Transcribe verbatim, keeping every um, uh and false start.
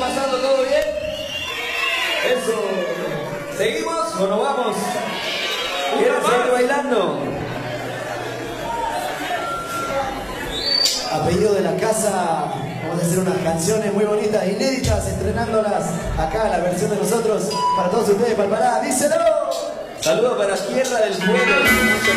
pasando todo bien? Eso. ¿Seguimos o nos vamos? ¿Quieren seguir bailando? A pedido de la casa, vamos a hacer unas canciones muy bonitas, inéditas, estrenándolas acá, la versión de nosotros, para todos ustedes, Palpará. ¡Díselo! Saludos para Tierra del Fuego.